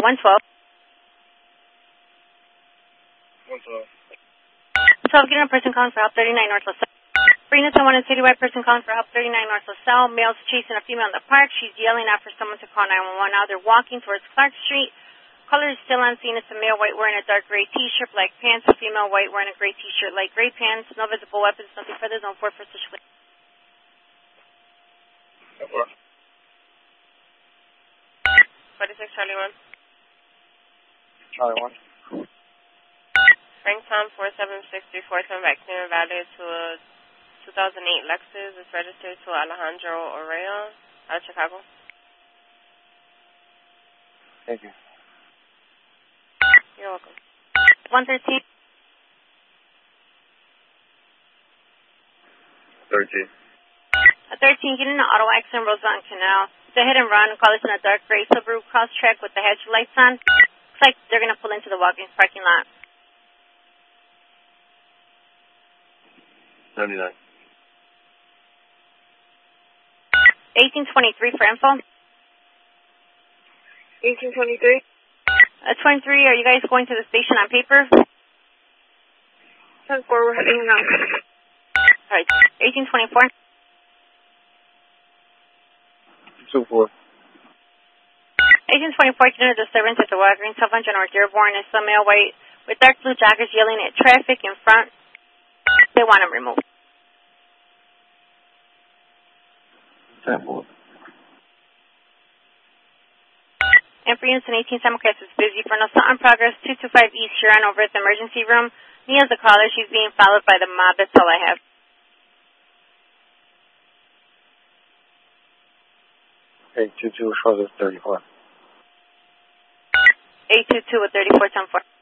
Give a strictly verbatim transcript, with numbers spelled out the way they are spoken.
one twelve. one twelve. twelve, getting a person calling for help, thirty-nine North LaSalle. Bring it to one, a citywide person calling for help, thirty-nine North LaSalle. Male's chasing a female in the park. She's yelling out for someone to call nine one one. Now they're walking towards Clark Street. Color is still unseen. It's a male white wearing a dark gray t-shirt, black pants. A female white wearing a gray t-shirt, light gray pants. No visible weapons, nothing further. Zone four for Social. forty-six Charlie one. Charlie one. Frank Tom four seven six three four, coming back to Valley to a two thousand eight Lexus. It's registered to Alejandro Oreo out of Chicago. Thank you. You're welcome. one thirteen. thirteen. A thirteen, getting an auto accident, Rosemont Canal. It's a hit and run. Call us in a dark gray Subaru Crosstrek with the headlights on. Looks like they're going to pull into the Walgreens parking lot. seventy-nine. eighteen twenty-three for info. eighteen twenty-three. Uh, twenty-three, are you guys going to the station on paper? ten four, we're heading now. All right, eighteen twenty-four. two four. eighteen twenty-four, getting a disturbance at the Walgreens, twelve hundred North Dearborn. It's a male white with dark blue joggers yelling at traffic in front. They want him removed. ten four. And for units in eighteen simulcast, it's busy. For no in progress, two two five East Huron over at the emergency room. Nia's the caller. She's being followed by the mob. That's all I have. eight two two, shows us thirty-four. eight two two with thirty-four ten four.